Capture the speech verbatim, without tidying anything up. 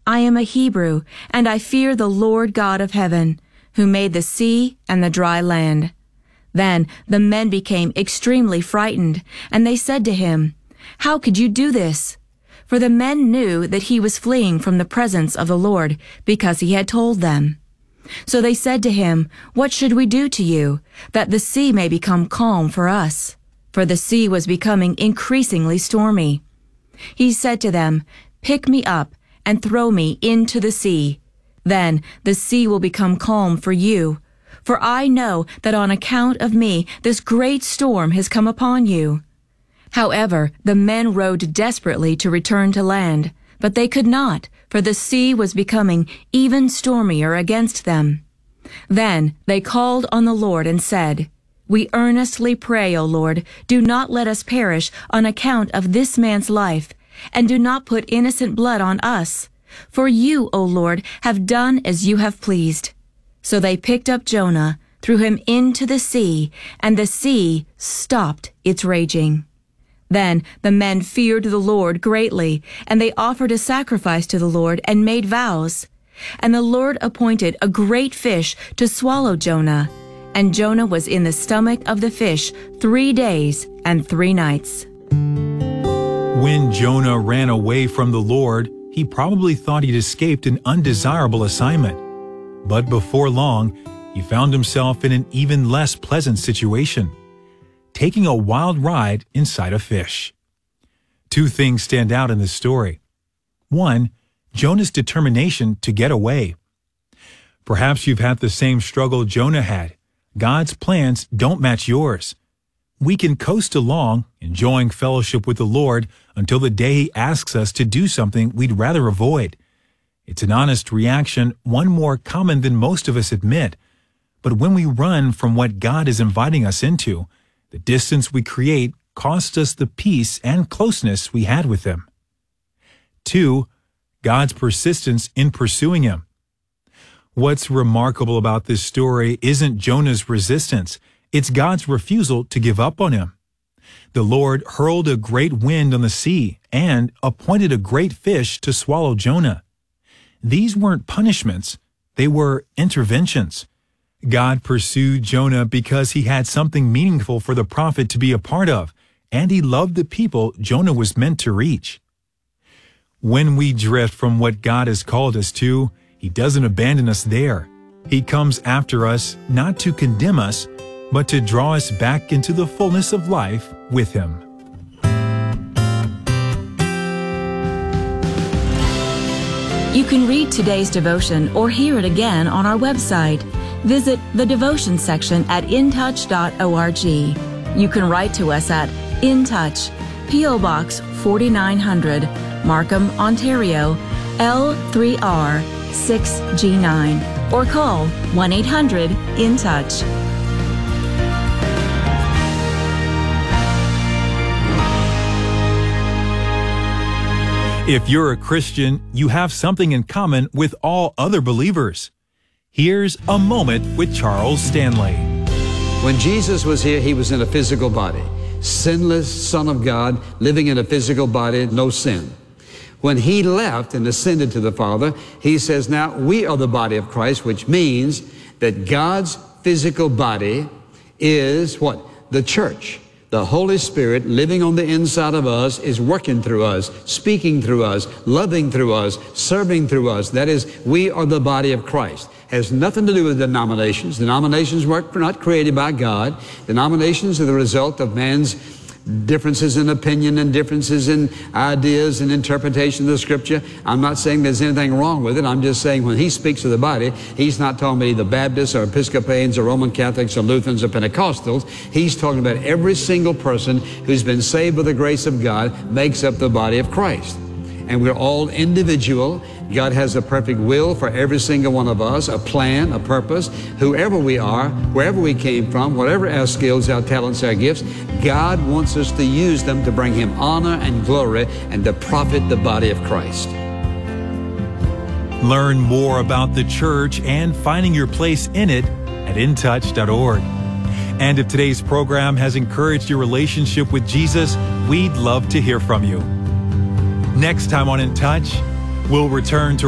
I am a Hebrew, and I fear the Lord God of heaven, who made the sea and the dry land." Then the men became extremely frightened, and they said to him, "How could you do this?" For the men knew that he was fleeing from the presence of the Lord, because he had told them. So they said to him, "What should we do to you, that the sea may become calm for us?" For the sea was becoming increasingly stormy. He said to them, "Pick me up and throw me into the sea. Then the sea will become calm for you. For I know that on account of me this great storm has come upon you." However, the men rowed desperately to return to land, but they could not, for the sea was becoming even stormier against them. Then they called on the Lord and said, "We earnestly pray, O Lord, do not let us perish on account of this man's life, and do not put innocent blood on us. For you, O Lord, have done as you have pleased." So they picked up Jonah, threw him into the sea, and the sea stopped its raging. Then the men feared the Lord greatly, and they offered a sacrifice to the Lord and made vows. And the Lord appointed a great fish to swallow Jonah, and Jonah was in the stomach of the fish three days and three nights. When Jonah ran away from the Lord, he probably thought he'd escaped an undesirable assignment. But before long, he found himself in an even less pleasant situation, taking a wild ride inside a fish. Two things stand out in this story. One, Jonah's determination to get away. Perhaps you've had the same struggle Jonah had. God's plans don't match yours. We can coast along, enjoying fellowship with the Lord until the day He asks us to do something we'd rather avoid. It's an honest reaction, one more common than most of us admit. But when we run from what God is inviting us into, the distance we create costs us the peace and closeness we had with Him. Two, God's persistence in pursuing Him. What's remarkable about this story isn't Jonah's resistance, it's God's refusal to give up on him. The Lord hurled a great wind on the sea and appointed a great fish to swallow Jonah. These weren't punishments, they were interventions. God pursued Jonah because He had something meaningful for the prophet to be a part of, and He loved the people Jonah was meant to reach. When we drift from what God has called us to, He doesn't abandon us there. He comes after us not to condemn us, but to draw us back into the fullness of life with Him. You can read today's devotion or hear it again on our website. Visit the devotion section at in touch dot org. You can write to us at In Touch, P O Box forty-nine hundred, Markham, Ontario, L three R six G nine, or call one eight hundred in touch. If you're a Christian, you have something in common with all other believers. Here's a moment with Charles Stanley. When Jesus was here, He was in a physical body. Sinless Son of God, living in a physical body, no sin. When He left and ascended to the Father, He says, now we are the body of Christ, which means that God's physical body is what? The church. The Holy Spirit living on the inside of us is working through us, speaking through us, loving through us, serving through us. That is, we are the body of Christ. Has nothing to do with denominations. Denominations were not created by God. Denominations are the result of man's differences in opinion and differences in ideas and interpretation of the Scripture. I'm not saying there's anything wrong with it. I'm just saying when He speaks of the body, He's not talking about either Baptists or Episcopalians or Roman Catholics or Lutherans or Pentecostals. He's talking about every single person who's been saved by the grace of God makes up the body of Christ. And we're all individual. God has a perfect will for every single one of us, a plan, a purpose. Whoever we are, wherever we came from, whatever our skills, our talents, our gifts, God wants us to use them to bring Him honor and glory and to profit the body of Christ. Learn more about the church and finding your place in it at in touch dot org. And if today's program has encouraged your relationship with Jesus, we'd love to hear from you. Next time on In Touch, we'll return to